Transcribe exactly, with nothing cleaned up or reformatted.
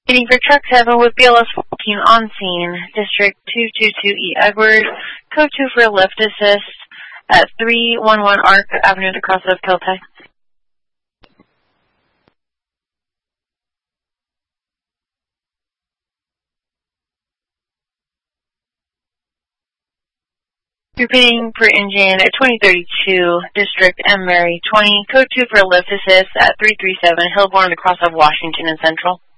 Waiting for truck seven with B L S fourteen on scene, District two two two E Edward, code two for lift assist at three one one Arc Avenue, the cross of Kiltay. Repeating for engine at twenty thirty-two, District M. Mary twenty, code two for lift assist at three three seven Hillborn, the cross of Washington and Central.